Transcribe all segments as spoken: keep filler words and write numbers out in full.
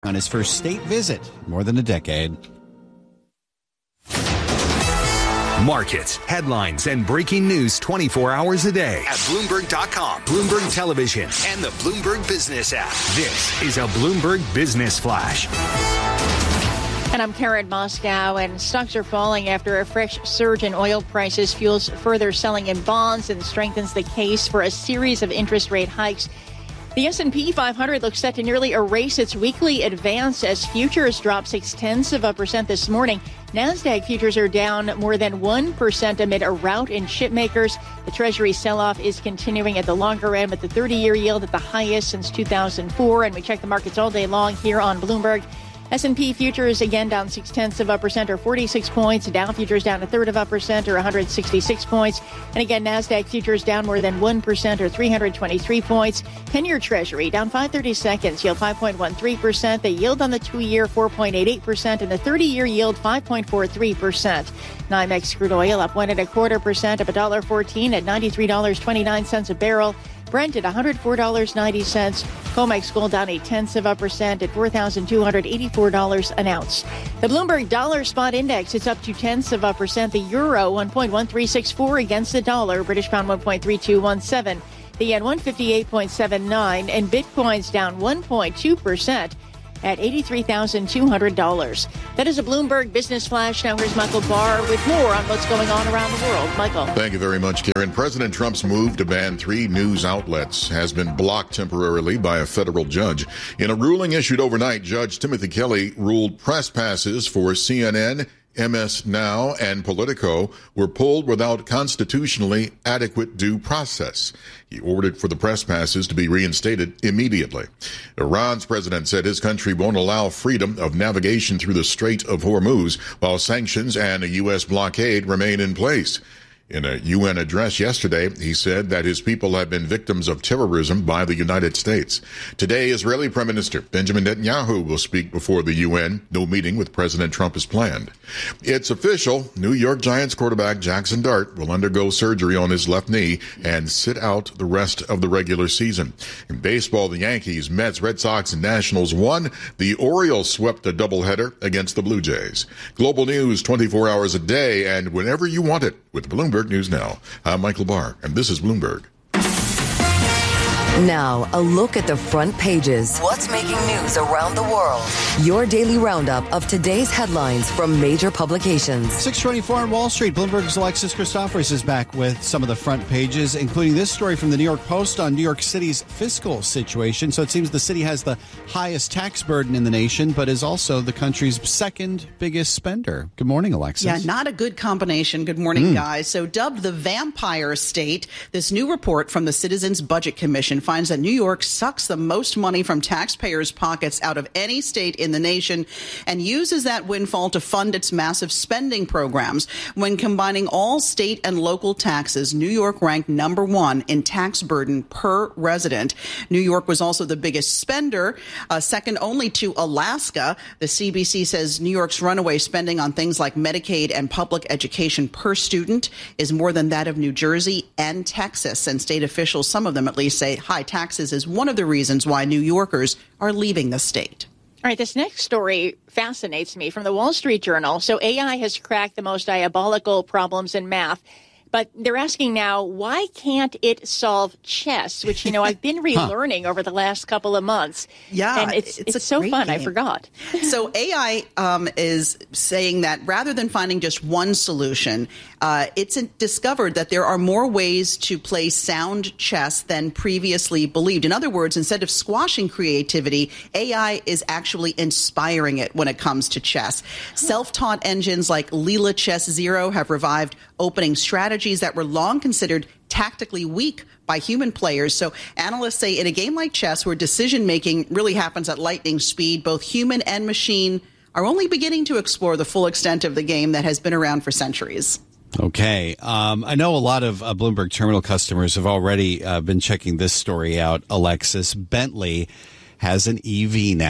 on his first state visit in more than a decade. Markets, headlines, and breaking news twenty-four hours a day at Bloomberg dot com, Bloomberg Television, and the Bloomberg Business app. This is a Bloomberg Business Flash. And I'm Karen Moscow, and stocks are falling after a fresh surge in oil prices fuels further selling in bonds and strengthens the case for a series of interest rate hikes. The S and P five hundred looks set to nearly erase its weekly advance as futures drop six-tenths of a percent this morning. NASDAQ futures are down more than one percent amid a rout in chipmakers. The Treasury sell-off is continuing at the longer end with the thirty-year yield at the highest since two thousand four. And we check the markets all day long here on Bloomberg. S and P futures again down six-tenths of a percent or forty-six points. Dow futures down a third of a percent or one hundred sixty-six points. And again, NASDAQ futures down more than one percent or three hundred twenty-three points. ten-year Treasury down five thirty-seconds, yield five point one three percent. The yield on the two-year four point eight eight percent and the thirty-year yield five point four three percent. NYMEX crude oil up one and a quarter percent, up one dollar fourteen at ninety-three dollars and twenty-nine cents a barrel. Brent at one hundred four dollars and ninety cents. COMEX gold down eight tenths of a percent at four thousand two hundred eighty-four dollars an ounce. The Bloomberg Dollar Spot Index is up two tenths of a percent. The euro one point one three six four against the dollar. British pound one point three two one seven. The yen one fifty-eight point seven nine. And Bitcoin's down one point two percent at eighty-three thousand two hundred dollars. That is a Bloomberg Business Flash. Now here's Michael Barr with more on what's going on around the world. Michael. Thank you very much, Karen. President Trump's move to ban three news outlets has been blocked temporarily by a federal judge. In a ruling issued overnight, Judge Timothy Kelly ruled press passes for C N N, M S Now, and Politico were pulled without constitutionally adequate due process. He ordered for the press passes to be reinstated immediately. Iran's president said his country won't allow freedom of navigation through the Strait of Hormuz while sanctions and a U S blockade remain in place. In a U N address yesterday, he said that his people have been victims of terrorism by the United States. Today, Israeli Prime Minister Benjamin Netanyahu will speak before the U N. No meeting with President Trump is planned. It's official. New York Giants quarterback Jackson Dart will undergo surgery on his left knee and sit out the rest of the regular season. In baseball, the Yankees, Mets, Red Sox, and Nationals won. The Orioles swept a doubleheader against the Blue Jays. Global news twenty-four hours a day and whenever you want it with Bloomberg News Now. I'm Michael Barr, and this is Bloomberg. Now, a look at the front pages. What's making news around the world? Your daily roundup of today's headlines from major publications. six twenty-four on Wall Street. Bloomberg's Alexis Christoforous is back with some of the front pages, including this story from the New York Post on New York City's fiscal situation. So it seems the city has the highest tax burden in the nation, but is also the country's second biggest spender. Good morning, Alexis. Yeah, not a good combination. Good morning, mm. guys. So dubbed the vampire state, this new report from the Citizens Budget Commission finds that New York sucks the most money from taxpayers' pockets out of any state in the nation and uses that windfall to fund its massive spending programs. When combining all state and local taxes, New York ranked number one in tax burden per resident. New York was also the biggest spender, uh, second only to Alaska. The C B C says New York's runaway spending on things like Medicaid and public education per student is more than that of New Jersey and Texas. And state officials, some of them at least, say high taxes is one of the reasons why New Yorkers are leaving the state. All right, this next story fascinates me from the Wall Street Journal. So A I has cracked the most diabolical problems in math. But they're asking now, why can't it solve chess, which, you know, I've been relearning huh. over the last couple of months. Yeah, and it's it's, it's so fun. Game. I forgot. So A I um, is saying that rather than finding just one solution, uh, it's discovered that there are more ways to play sound chess than previously believed. In other words, instead of squashing creativity, A I is actually inspiring it when it comes to chess. Huh. Self-taught engines like Leela Chess Zero have revived opening strategies that were long considered tactically weak by human players. So analysts say in a game like chess, where decision-making really happens at lightning speed, both human and machine are only beginning to explore the full extent of the game that has been around for centuries. Okay. Um, I know a lot of uh, Bloomberg Terminal customers have already uh, been checking this story out, Alexis. Bentley has an E V now.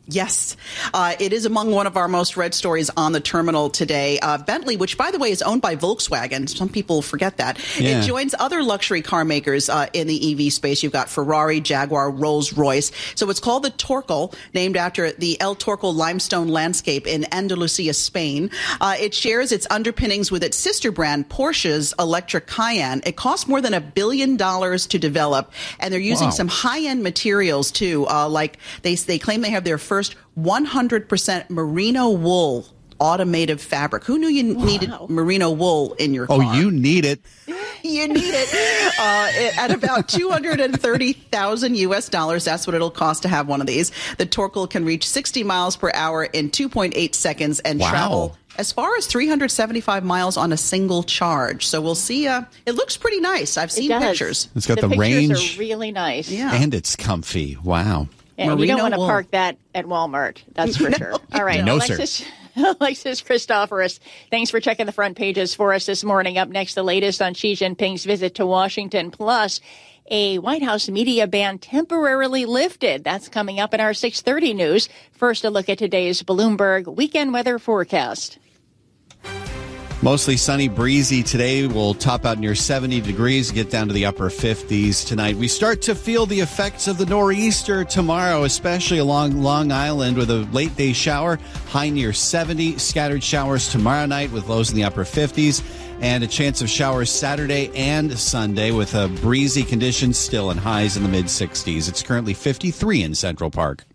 Yes, uh, it is among one of our most read stories on the terminal today. Uh, Bentley, which, by the way, is owned by Volkswagen. Some people forget that. Yeah. It joins other luxury car makers uh, in the E V space. You've got Ferrari, Jaguar, Rolls-Royce. So it's called the Torcal, named after the El Torcal limestone landscape in Andalusia, Spain. Uh, it shares its underpinnings with its sister brand, Porsche's electric Cayenne. It costs more than a billion dollars to develop, and they're using wow. some high-end materials, too. Uh, like they, they claim they have their first First one hundred percent merino wool automotive fabric. Who knew you wow. needed merino wool in your car? Oh, you need it. You need it. Uh, at about two hundred thirty thousand U S dollars, that's what it'll cost to have one of these. The Torcal can reach sixty miles per hour in two point eight seconds and wow. travel as far as three hundred seventy-five miles on a single charge. So we'll see. Uh, it looks pretty nice. I've seen it pictures. It's got the, the range. The pictures are really nice. Yeah. And it's comfy. Wow. And you don't want to park that at Walmart, that's for no, sure. All right, no, Alexis, Alexis Christoforous, thanks for checking the front pages for us this morning. Up next, the latest on Xi Jinping's visit to Washington, plus a White House media ban temporarily lifted. That's coming up in our six thirty news. First, a look at today's Bloomberg weekend weather forecast. Mostly sunny, breezy today. We'll top out near seventy degrees, get down to the upper fifties tonight. We start to feel the effects of the nor'easter tomorrow, especially along Long Island with a late day shower, high near seventy. Scattered showers tomorrow night with lows in the upper fifties. And a chance of showers Saturday and Sunday with a breezy conditions still and highs in the mid sixties. It's currently fifty-three in Central Park.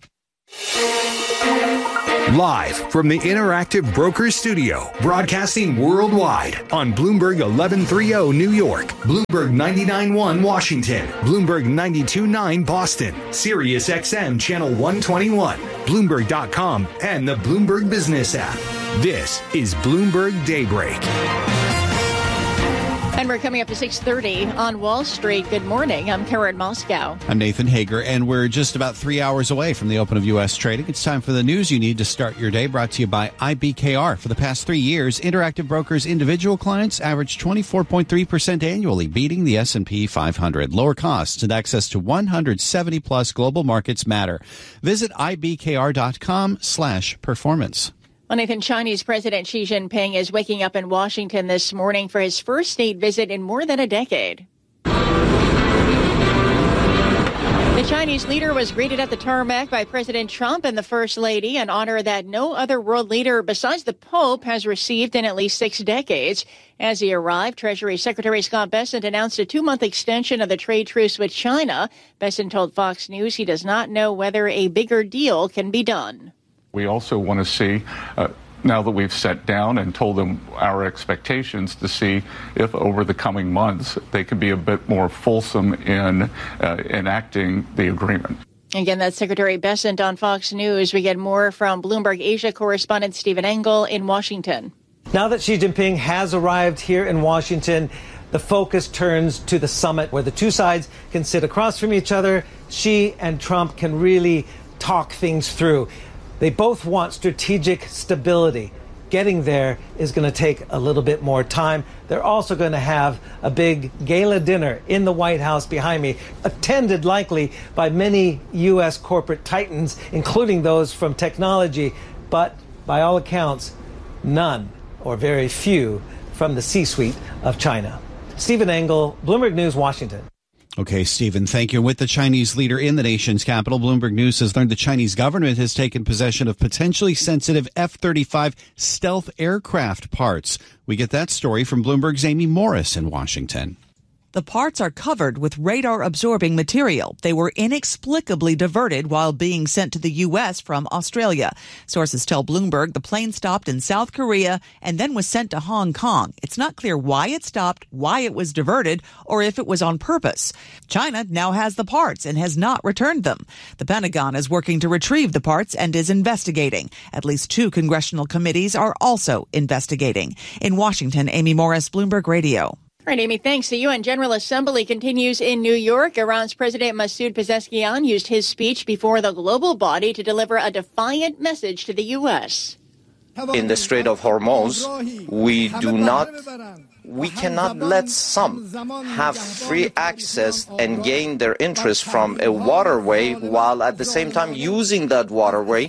Live from the Interactive Brokers Studio, broadcasting worldwide on Bloomberg eleven thirty New York, Bloomberg ninety-nine point one Washington, Bloomberg ninety-two point nine Boston, Sirius X M Channel one twenty-one, Bloomberg dot com, and the Bloomberg Business app. This is Bloomberg Daybreak. And we're coming up to six thirty on Wall Street. Good morning. I'm Karen Moscow. I'm Nathan Hager, and we're just about three hours away from the open of U S trading. It's time for the news you need to start your day, brought to you by I B K R. For the past three years, Interactive Brokers individual clients averaged twenty-four point three percent annually, beating the S and P five hundred. Lower costs and access to one hundred seventy plus global markets matter. Visit ibkr.com slash performance. Well, Nathan, Chinese President Xi Jinping is waking up in Washington this morning for his first state visit in more than a decade. The Chinese leader was greeted at the tarmac by President Trump and the First Lady, an honor that no other world leader besides the Pope has received in at least six decades. As he arrived, Treasury Secretary Scott Bessent announced a two-month extension of the trade truce with China. Bessent told Fox News he does not know whether a bigger deal can be done. We also want to see, uh, now that we've sat down and told them our expectations, to see if over the coming months they can be a bit more fulsome in uh, enacting the agreement. Again, that's Secretary Bessent on Fox News. We get more from Bloomberg Asia correspondent Stephen Engel in Washington. Now that Xi Jinping has arrived here in Washington, the focus turns to the summit where the two sides can sit across from each other. Xi and Trump can really talk things through. They both want strategic stability. Getting there is going to take a little bit more time. They're also going to have a big gala dinner in the White House behind me, attended likely by many U S corporate titans, including those from technology, but by all accounts, none or very few from the C-suite of China. Stephen Engel, Bloomberg News, Washington. Okay, Stephen, thank you. With the Chinese leader in the nation's capital, Bloomberg News has learned the Chinese government has taken possession of potentially sensitive F thirty-five stealth aircraft parts. We get that story from Bloomberg's Amy Morris in Washington. The parts are covered with radar-absorbing material. They were inexplicably diverted while being sent to the U S from Australia. Sources tell Bloomberg the plane stopped in South Korea and then was sent to Hong Kong. It's not clear why it stopped, why it was diverted, or if it was on purpose. China now has the parts and has not returned them. The Pentagon is working to retrieve the parts and is investigating. At least two congressional committees are also investigating. In Washington, Amy Morris, Bloomberg Radio. All right, Amy, thanks. The U N General Assembly continues in New York. Iran's President Masoud Pezeshkian used his speech before the global body to deliver a defiant message to the U S. In the Strait of Hormuz, we do not we cannot let some have free access and gain their interest from a waterway while at the same time using that waterway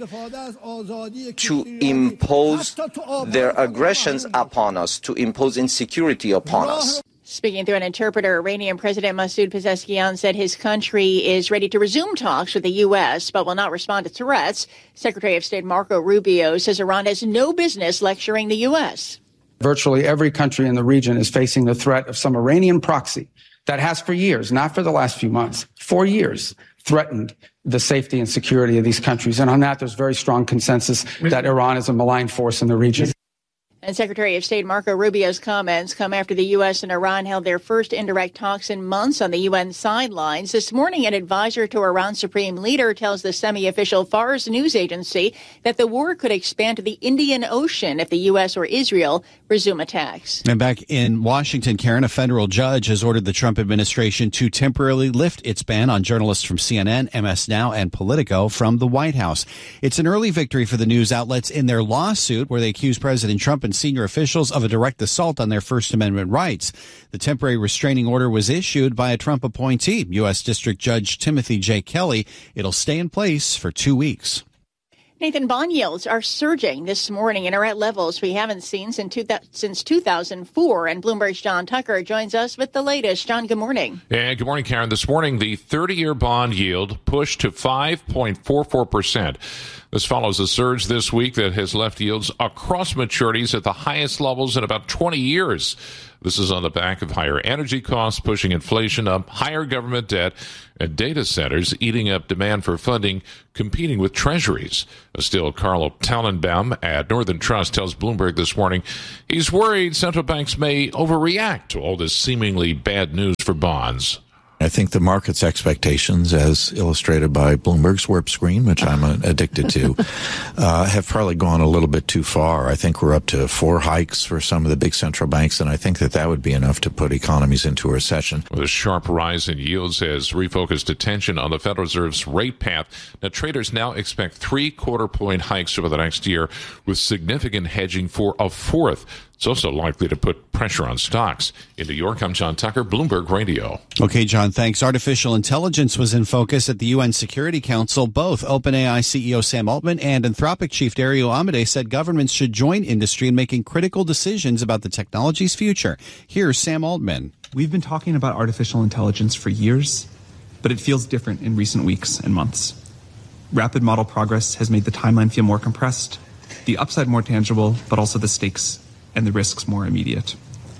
to impose their aggressions upon us, to impose insecurity upon us. Speaking through an interpreter, Iranian President Masoud Pezeshkian said his country is ready to resume talks with the U S, but will not respond to threats. Secretary of State Marco Rubio says Iran has no business lecturing the U S. Virtually every country in the region is facing the threat of some Iranian proxy that has for years, not for the last few months, for years, threatened the safety and security of these countries. And on that, there's very strong consensus that Iran is a malign force in the region. And Secretary of State Marco Rubio's comments come after the U S and Iran held their first indirect talks in months on the U N sidelines. This morning, an advisor to Iran's supreme leader tells the semi-official Fars news agency that the war could expand to the Indian Ocean if the U S or Israel resume attacks. And back in Washington, Karen, a federal judge has ordered the Trump administration to temporarily lift its ban on journalists from C N N, M S Now, and Politico from the White House. It's an early victory for the news outlets in their lawsuit where they accuse President Trump and senior officials of a direct assault on their First Amendment rights. The temporary restraining order was issued by a Trump appointee, U S District Judge Timothy J. Kelly. It'll stay in place for two weeks. Nathan, bond yields are surging this morning and are at levels we haven't seen since two thousand four. And Bloomberg's John Tucker joins us with the latest. John, good morning. And good morning, Karen. This morning, the thirty-year bond yield pushed to five point four four percent. This follows a surge this week that has left yields across maturities at the highest levels in about twenty years. This is on the back of higher energy costs, pushing inflation up, higher government debt, and data centers eating up demand for funding, competing with treasuries. Still, Carlo Tannenbaum at Northern Trust tells Bloomberg this morning he's worried central banks may overreact to all this seemingly bad news for bonds. I think the market's expectations, as illustrated by Bloomberg's Warp Screen, which I'm addicted to, uh, have probably gone a little bit too far. I think we're up to four hikes for some of the big central banks, and I think that that would be enough to put economies into a recession. With a sharp rise in yields has refocused attention on the Federal Reserve's rate path. Now, traders now expect three quarter point hikes over the next year, with significant hedging for a fourth. It's also likely to put pressure on stocks. In New York, I'm John Tucker, Bloomberg Radio. Okay, John, thanks. Artificial intelligence was in focus at the U N Security Council. Both OpenAI C E O Sam Altman and Anthropic Chief Dario Amodei said governments should join industry in making critical decisions about the technology's future. Here's Sam Altman. We've been talking about artificial intelligence for years, but it feels different in recent weeks and months. Rapid model progress has made the timeline feel more compressed, the upside more tangible, but also the stakes and the risks more immediate.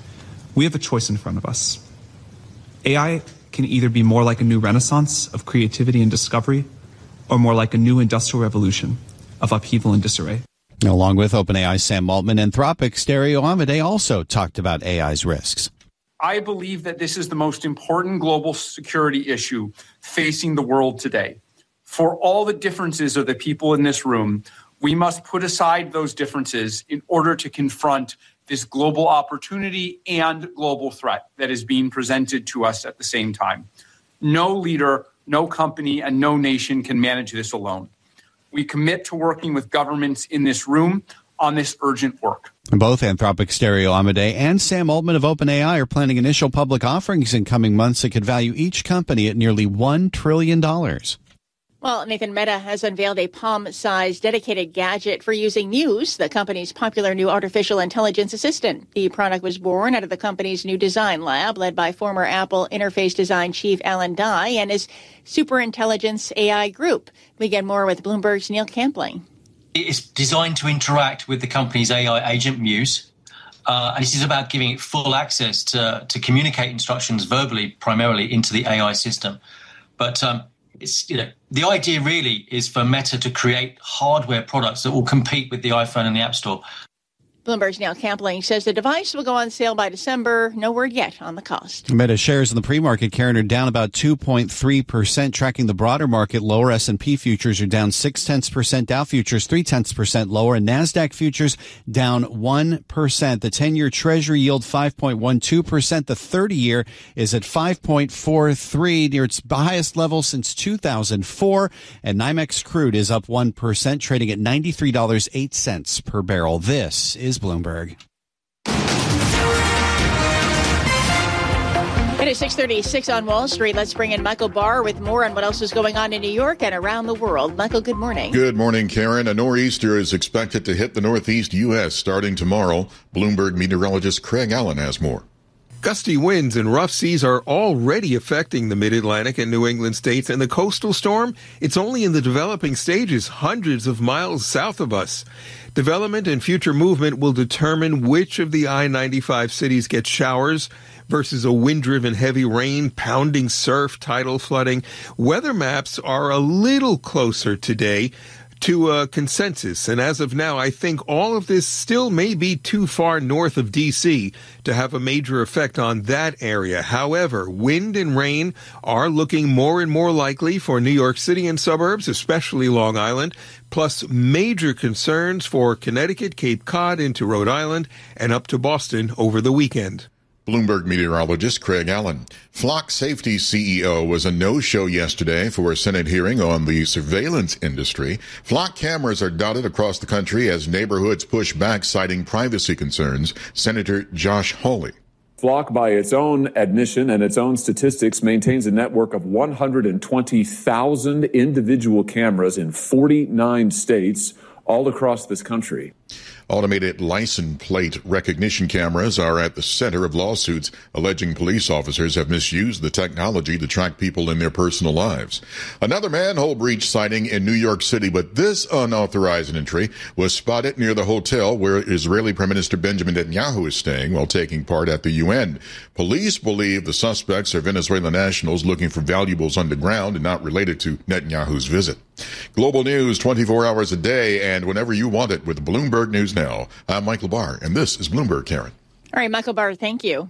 We have a choice in front of us. A I can either be more like a new renaissance of creativity and discovery, or more like a new industrial revolution of upheaval and disarray. Along with OpenAI Sam Altman, Anthropic's Dario Amodei also talked about A I's risks. I believe that this is the most important global security issue facing the world today. For all the differences of the people in this room, we must put aside those differences in order to confront this global opportunity and global threat that is being presented to us at the same time. No leader, no company, and no nation can manage this alone. We commit to working with governments in this room on this urgent work. Both Anthropic's Dario Amodei and Sam Altman of OpenAI are planning initial public offerings in coming months that could value each company at nearly one trillion dollars. Well, Nathan, Meta has unveiled a palm-sized dedicated gadget for using Muse, the company's popular new artificial intelligence assistant. The product was born out of the company's new design lab, led by former Apple interface design chief Alan Dye and his superintelligence A I group. We get more with Bloomberg's Neil Campling. It's designed to interact with the company's A I agent, Muse. Uh, and this is about giving it full access to, to communicate instructions verbally, primarily into the A I system. But um, It's, you know, the idea really is for Meta to create hardware products that will compete with the iPhone and the App Store. Bloomberg's Neil Campling says the device will go on sale by December. No word yet on the cost. Meta shares in the pre-market, Karen, are down about two point three percent, tracking the broader market lower. S and P futures are down six tenths percent, Dow futures three tenths percent lower, and NASDAQ futures down one percent. The ten-year Treasury yield five point one two percent. The thirty-year is at five point four three, near its highest level since two thousand four. And NYMEX crude is up one percent, trading at ninety-three dollars and eight cents per barrel. This is Bloomberg. It is six thirty-six on Wall Street. Let's bring in Michael Barr with more on what else is going on in New York and around the world. Michael, good morning. Good morning, Karen. A nor'easter is expected to hit the northeast U S starting tomorrow. Bloomberg meteorologist Craig Allen has more. Gusty winds and rough seas are already affecting the mid-Atlantic and New England states, and the coastal storm, it's only in the developing stages, hundreds of miles south of us. Development and future movement will determine which of the I ninety-five cities get showers versus a wind-driven heavy rain, pounding surf, tidal flooding. Weather maps are a little closer today to a consensus, and as of now, I think all of this still may be too far north of D C to have a major effect on that area. However, wind and rain are looking more and more likely for New York City and suburbs, especially Long Island, plus major concerns for Connecticut, Cape Cod into Rhode Island, and up to Boston over the weekend. Bloomberg meteorologist Craig Allen. Flock Safety C E O was a no-show yesterday for a Senate hearing on the surveillance industry. Flock cameras are dotted across the country as neighborhoods push back, citing privacy concerns. Senator Josh Hawley. Flock, by its own admission and its own statistics, maintains a network of one hundred twenty thousand individual cameras in forty-nine states all across this country. Automated license plate recognition cameras are at the center of lawsuits alleging police officers have misused the technology to track people in their personal lives. Another manhole breach sighting in New York City, but this unauthorized entry was spotted near the hotel where Israeli Prime Minister Benjamin Netanyahu is staying while taking part at the U N. Police believe the suspects are Venezuelan nationals looking for valuables underground and not related to Netanyahu's visit. Global news twenty-four hours a day and whenever you want it with Bloomberg News Now. I'm Michael Barr, and this is Bloomberg, Karen. All right, Michael Barr, thank you.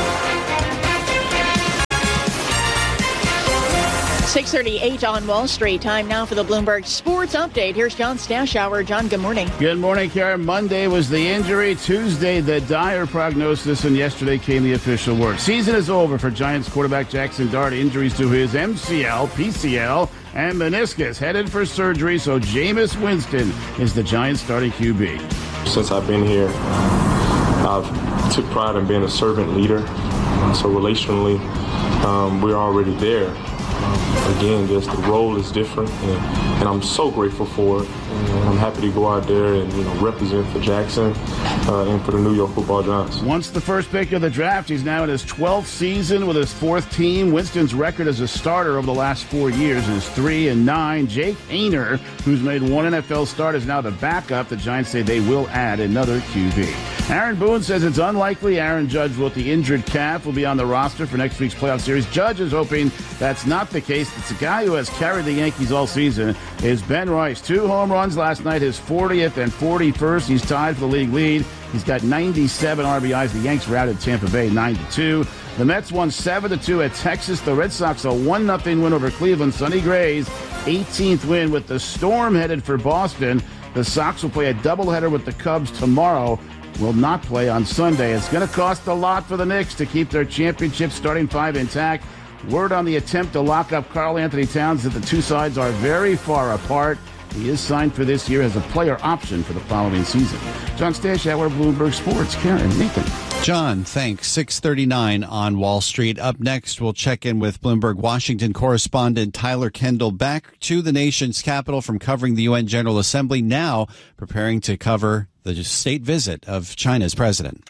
six thirty-eight on Wall Street. Time now for the Bloomberg Sports Update. Here's John Stashower. John, good morning. Good morning, Karen. Monday was the injury. Tuesday, the dire prognosis. And yesterday came the official word. Season is over for Giants quarterback Jackson Dart. Injuries to his M C L, P C L, and meniscus. Headed for surgery. So Jameis Winston is the Giants starting Q B. Since I've been here, I've took pride in being a servant leader. So relationally, um, we're already there. Um, again, just the role is different, and, and I'm so grateful for it. And I'm happy to go out there and you know represent for Jackson uh, and for the New York Football Giants. Once the first pick of the draft, he's now in his twelfth season with his fourth team. Winston's record as a starter over the last four years is three and nine. Jake Haener, who's made one N F L start, is now the backup. The Giants say they will add another Q B. Aaron Boone says it's unlikely Aaron Judge, with the injured calf, will be on the roster for next week's playoff series. Judge is hoping that's not the case. It's a guy who has carried the Yankees all season is Ben Rice. Two home runs last night, his fortieth and forty-first. He's tied for the league lead. He's got ninety-seven R B Is. The Yanks routed Tampa Bay nine to two. The Mets won seven to two at Texas. The Red Sox a one nothing win over Cleveland. Sonny Gray's eighteenth win with the Storm headed for Boston. The Sox will play a doubleheader with the Cubs tomorrow. Will not play on Sunday. It's going to cost a lot for the Knicks to keep their championship starting five intact. Word on the attempt to lock up Karl Anthony Towns that the two sides are very far apart. He is signed for this year as a player option for the following season. John Stashower, Bloomberg Sports. Karen, Nathan. John, thanks. six thirty-nine on Wall Street. Up next, we'll check in with Bloomberg Washington correspondent Tyler Kendall, back to the nation's capital from covering the U N General Assembly, now preparing to cover the state visit of China's president.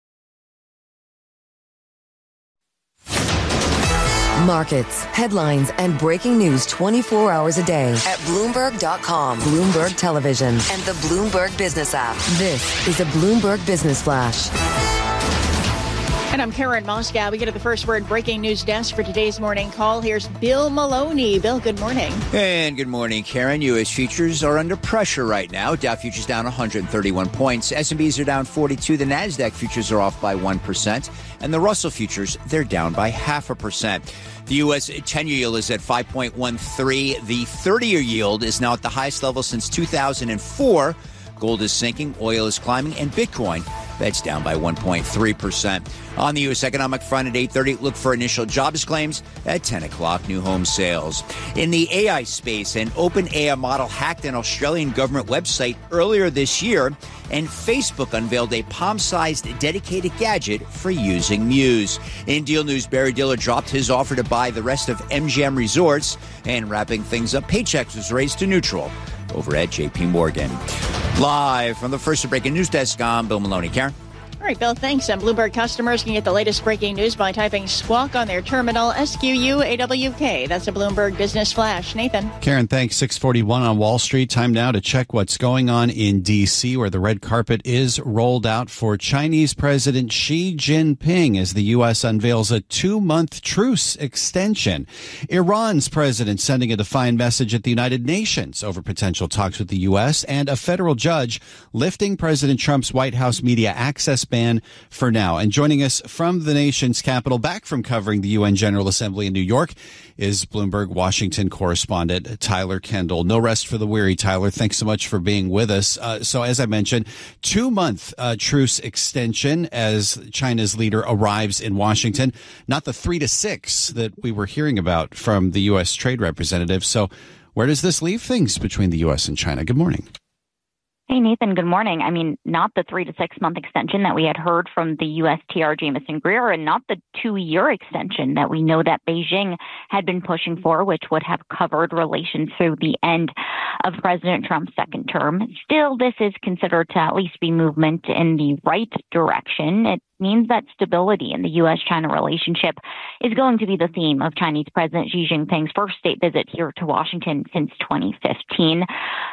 Markets, headlines, and breaking news twenty-four hours a day at Bloomberg dot com, Bloomberg Television, and the Bloomberg Business app. This is a Bloomberg Business Flash. And I'm Karen Moscow. We get to the first word breaking news desk for today's morning call. Here's Bill Maloney. Bill, good morning. And good morning, Karen. U S futures are under pressure right now. Dow futures down one hundred thirty-one points. S and B's are down forty-two. The NASDAQ futures are off by one percent. And the Russell futures, they're down by half a percent. The U S ten-year yield is at five point one three. The thirty-year yield is now at the highest level since two thousand four. Gold is sinking, oil is climbing, and Bitcoin That's down by one point three percent. On the U S economic front at eight thirty, look for initial jobs claims. At ten o'clock, new home sales. In the A I space, an OpenAI model hacked an Australian government website earlier this year, and Facebook unveiled a palm-sized dedicated gadget for using Muse. In deal news, Barry Diller dropped his offer to buy the rest of M G M Resorts, and wrapping things up, Paychex was raised to neutral over at J P Morgan. Live from the First Breaking News Desk, I'm Bill Maloney. Karen? All right, Bill, thanks. And Bloomberg customers can get the latest breaking news by typing Squawk on their terminal, S Q U A W K. That's a Bloomberg Business Flash. Nathan. Karen, thanks. six forty-one on Wall Street. Time now to check what's going on in D C, where the red carpet is rolled out for Chinese President Xi Jinping as the U S unveils a two-month truce extension. Iran's president sending a defiant message at the United Nations over potential talks with the U S, and a federal judge lifting President Trump's White House media access ban for now. And joining us from the nation's capital, back from covering the U N General Assembly in New York, is Bloomberg Washington correspondent Tyler Kendall. No rest for the weary, Tyler. Thanks so much for being with us. Uh, so as I mentioned, two-month uh, truce extension as China's leader arrives in Washington. Not the three to six that we were hearing about from the U S trade representative. So where does this leave things between the U S and China? Good morning. Hey, Nathan, good morning. I mean, not the three to six month extension that we had heard from the U S T R Jamison Greer, and not the two year extension that we know that Beijing had been pushing for, which would have covered relations through the end of President Trump's second term. Still, this is considered to at least be movement in the right direction. It means that stability in the U S China relationship is going to be the theme of Chinese President Xi Jinping's first state visit here to Washington since twenty fifteen.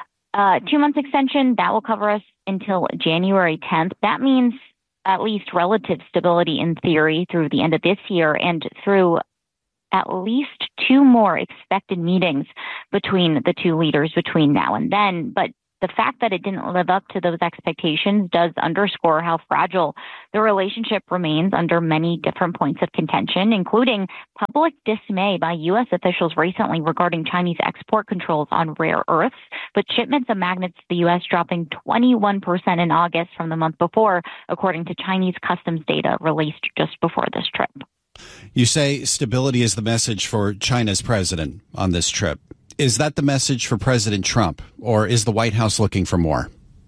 Uh, two months extension, that will cover us until January tenth. That means at least relative stability in theory through the end of this year and through at least two more expected meetings between the two leaders between now and then. But the fact that it didn't live up to those expectations does underscore how fragile the relationship remains under many different points of contention, including public dismay by U S officials recently regarding Chinese export controls on rare earths, but shipments of magnets to the U S dropping twenty-one percent in August from the month before, according to Chinese customs data released just before this trip. You say stability is the message for China's president on this trip. Is that the message for President Trump, or is the White House looking for more?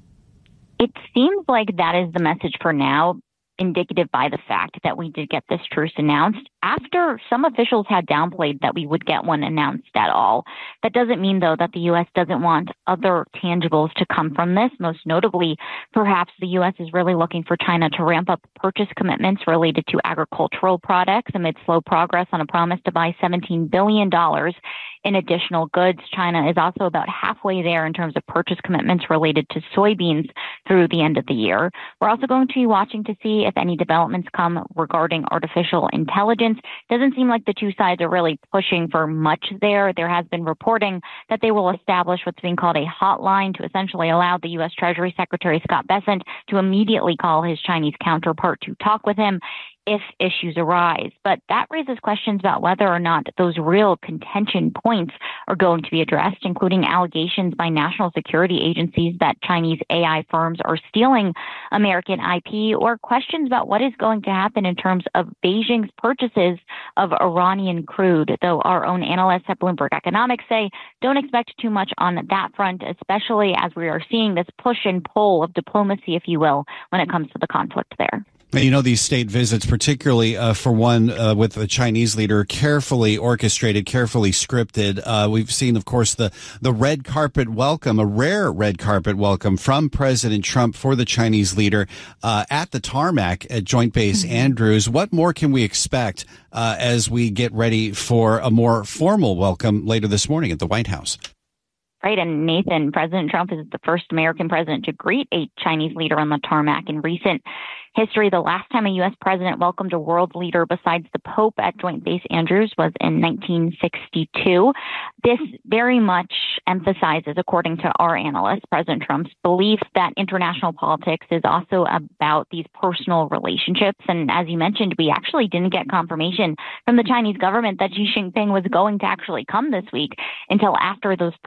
It seems like that is the message for now, indicative by the fact that we did get this truce announced after some officials had downplayed that we would get one announced at all. That doesn't mean, though, that the U S doesn't want other tangibles to come from this. Most notably, perhaps the U S is really looking for China to ramp up purchase commitments related to agricultural products amid slow progress on a promise to buy seventeen billion dollars in additional goods. China is also about halfway there in terms of purchase commitments related to soybeans through the end of the year. We're also going to be watching to see if any developments come regarding artificial intelligence. Doesn't seem like the two sides are really pushing for much there. There has been reporting that they will establish what's being called a hotline to essentially allow the U S Treasury Secretary Scott Bessent to immediately call his Chinese counterpart to talk with him if issues arise. But that raises questions about whether or not those real contention points are going to be addressed, including allegations by national security agencies that Chinese A I firms are stealing American I P, or questions about what is going to happen in terms of Beijing's purchases of Iranian crude, though our own analysts at Bloomberg Economics say don't expect too much on that front, especially as we are seeing this push and pull of diplomacy, if you will, when it comes to the conflict there. You know, these state visits, particularly uh, for one uh, with the Chinese leader, carefully orchestrated, carefully scripted. Uh, we've seen, of course, the, the red carpet welcome, a rare red carpet welcome from President Trump for the Chinese leader uh, at the tarmac at Joint Base mm-hmm. Andrews. What more can we expect uh, as we get ready for a more formal welcome later this morning at the White House? Right. And Nathan, President Trump is the first American president to greet a Chinese leader on the tarmac in recent history. The last time a U S president welcomed a world leader besides the Pope at Joint Base Andrews was in nineteen sixty-two. This very much emphasizes, according to our analysts, President Trump's belief that international politics is also about these personal relationships. And as you mentioned, we actually didn't get confirmation from the Chinese government that Xi Jinping was going to actually come this week until after those precursor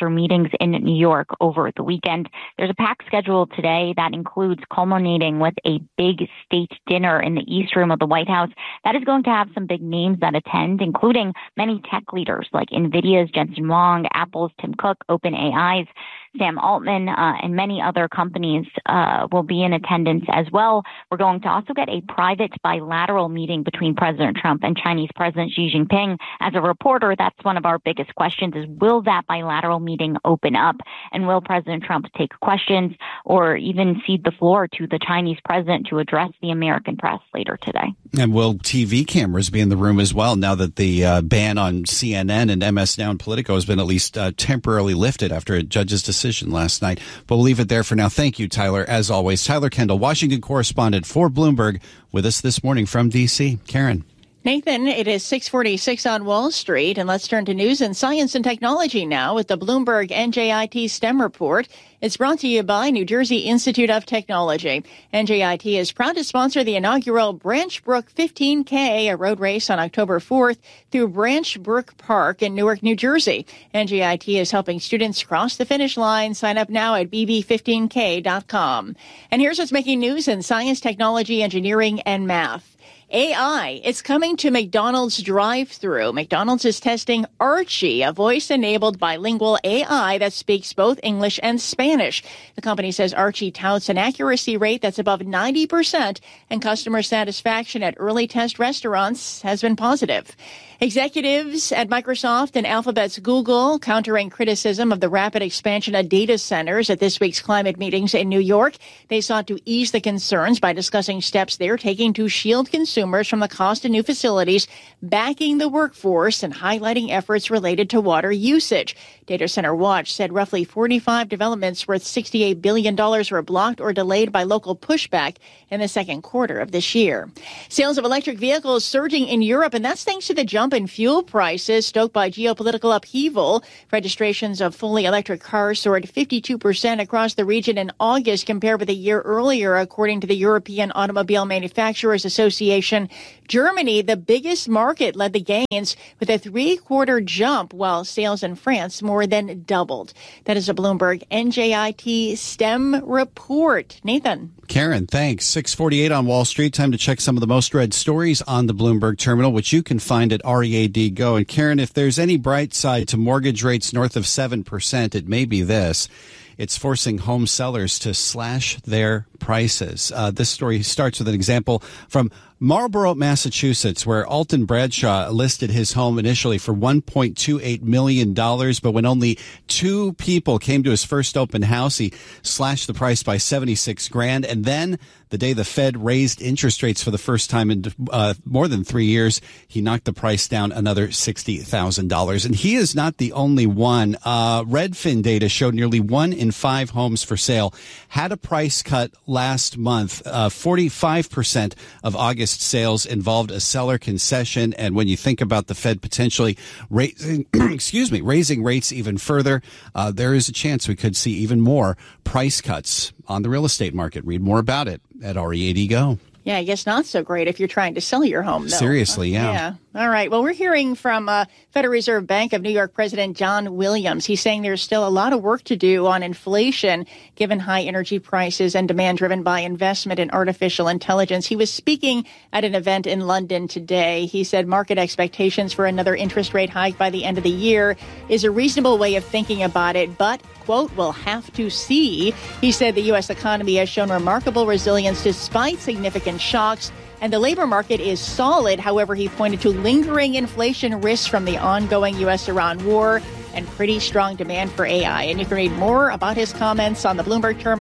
sponsor meetings in New York over the weekend. There's a packed schedule today that includes culminating with a big state dinner in the East Room of the White House. That is going to have some big names that attend, including many tech leaders like NVIDIA's Jensen Huang, Apple's Tim Cook, OpenAI's Sam Altman, uh, and many other companies uh, will be in attendance as well. We're going to also get a private bilateral meeting between President Trump and Chinese President Xi Jinping. As a reporter, that's one of our biggest questions is, will that bilateral meeting open up? And will President Trump take questions or even cede the floor to the Chinese president to address the American press later today? And will T V cameras be in the room as well now that the uh, ban on C N N and M S Now and Politico has been at least uh, temporarily lifted after a judge's decision last night? But we'll leave it there for now. Thank you, Tyler, as always. Tyler Kendall, Washington correspondent for Bloomberg, with us this morning from D C. Karen. Nathan, it is six forty-six on Wall Street, and let's turn to news and science and technology now with the Bloomberg N J I T STEM report. It's brought to you by New Jersey Institute of Technology. N J I T is proud to sponsor the inaugural Branch Brook fifteen K, a road race on October fourth through Branch Brook Park in Newark, New Jersey. N J I T is helping students cross the finish line. Sign up now at b b fifteen k dot com. And here's what's making news in science, technology, engineering, and math. A I, it's coming to McDonald's drive-thru. McDonald's is testing Archie, a voice-enabled bilingual A I that speaks both English and Spanish. The company says Archie touts an accuracy rate that's above ninety percent, and customer satisfaction at early test restaurants has been positive. Executives at Microsoft and Alphabet's Google countering criticism of the rapid expansion of data centers at this week's climate meetings in New York. They sought to ease the concerns by discussing steps they're taking to shield consumers from the cost of new facilities, backing the workforce, and highlighting efforts related to water usage. Data Center Watch said roughly forty-five developments worth sixty-eight billion dollars were blocked or delayed by local pushback in the second quarter of this year. Sales of electric vehicles surging in Europe, and that's thanks to the jump in fuel prices stoked by geopolitical upheaval. Registrations of fully electric cars soared fifty-two percent across the region in August compared with a year earlier, according to the European Automobile Manufacturers Association. Germany, the biggest market, led the gains with a three-quarter jump, while sales in France more than doubled. That is a Bloomberg N J I T STEM report. Nathan. Karen, thanks. six forty-eight on Wall Street. Time to check some of the most read stories on the Bloomberg terminal, which you can find at R E A D Go. And Karen, if there's any bright side to mortgage rates north of seven percent, it may be this. It's forcing home sellers to slash their prices. Uh, this story starts with an example from Marlborough, Massachusetts, where Alton Bradshaw listed his home initially for one point two eight million dollars, but when only two people came to his first open house, he slashed the price by seventy-six grand. And then the day the Fed raised interest rates for the first time in uh, more than three years, he knocked the price down another sixty thousand dollars. And he is not the only one. Uh, Redfin data showed nearly one in five homes for sale had a price cut last month. Uh, forty-five percent of August sales involved a seller concession. And when you think about the Fed potentially raising, excuse me, raising rates even further, uh, there is a chance we could see even more price cuts on the real estate market. Read more about it at R E A D Go. Yeah, I guess not so great if you're trying to sell your home, though. Seriously, yeah. Uh, yeah. All right. Well, we're hearing from uh, Federal Reserve Bank of New York President John Williams. He's saying there's still a lot of work to do on inflation, given high energy prices and demand driven by investment in artificial intelligence. He was speaking at an event in London today. He said market expectations for another interest rate hike by the end of the year is a reasonable way of thinking about it, but, quote, we'll have to see. He said the U S economy has shown remarkable resilience despite significant shocks, and the labor market is solid. However, he pointed to lingering inflation risks from the ongoing U S Iran war and pretty strong demand for A I. And you can read more about his comments on the Bloomberg term.